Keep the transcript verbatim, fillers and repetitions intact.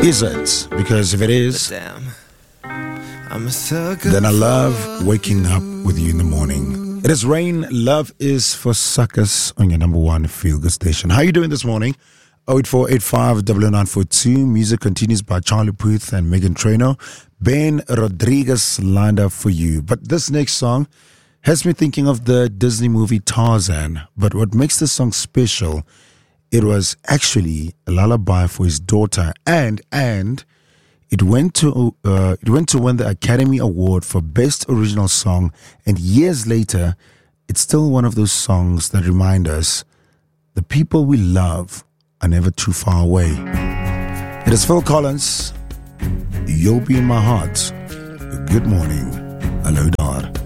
Is it? Because if it is, Damn. I'm a sucker. then I love waking up with you in the morning. It is Rain. Love is for suckers on your number one feel good station. How are you doing this morning? oh eight four eight five nine nine four two. Music continues by Charlie Puth and Megan Trainor. Ben Rodriguez lined up for you. But this next song has me thinking of the Disney movie Tarzan. But what makes this song special, it was actually a lullaby for his daughter, and and it went to uh, it went to win the Academy Award for Best Original Song. And years later, it's still one of those songs that remind us the people we love are never too far away. It is Phil Collins. You'll be in my heart. Good morning. Hello, Dar.